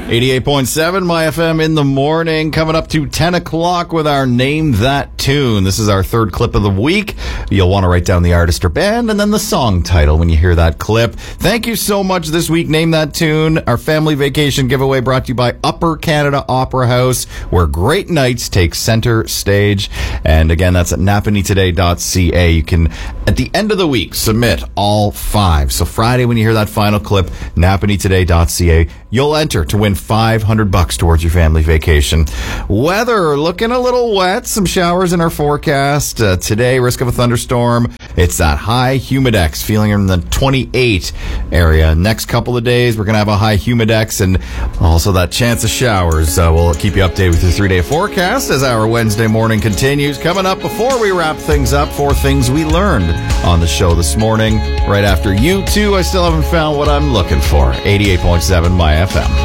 88.7 My FM in the morning, coming up to 10 o'clock with our Name That Tune. This is our third clip of the week. You'll want to write down the artist or band and then the song title when you hear that clip. Thank you so much this week, Name That Tune. Our family vacation giveaway brought to you by Upper Canada Opera House, where great nights take center stage. And again, that's at napanitoday.ca. You can, at the end of the week, submit all 5. So Friday, when you hear that final clip, napanitoday.ca, you'll enter to win $500 towards your family vacation. Weather looking a little wet. Some showers in our forecast. Today, risk of a thunderstorm. It's that high humidex, feeling in the 28 area. Next couple of days, we're going to have a high humidex and also that chance of showers. We'll keep you updated with your 3-day forecast as our Wednesday morning continues. Coming up before we wrap things up, 4 things we learned on the show this morning. Right after you two, I still haven't found what I'm looking for. 88.7 My FM.